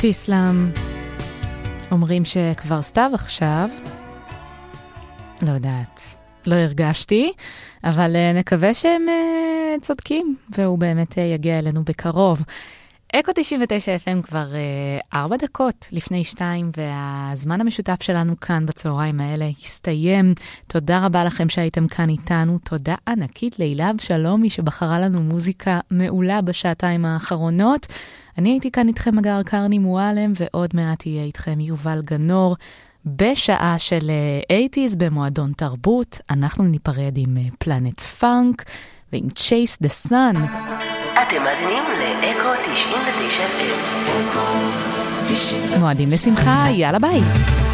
תיסלם. אומרים שכבר סתיו עכשיו. לא יודעת. לא הרגשתי, אבל נקווה שהם צודקים, והוא באמת יגיע אלינו בקרוב. אקו 99 FM כבר 4 דקות לפני 2, והזמן המשותף שלנו כאן בצהריים האלה הסתיים. תודה רבה לכם שהייתם כאן איתנו. תודה ענקית לילה אבשלומי שבחרה לנו מוזיקה מעולה בשעתיים האחרונות. אני הייתי כאן איתכם אגר קרני מועלם, ועוד מעט יהיה איתכם יובל גנור בשעה של 80s במועדון תרבות. אנחנו ניפרד עם פלנט פאנק ועם Chase the Sun. אתם מאזינים לאקו 99 FM. מועדים לשמחה, יאללה ביי.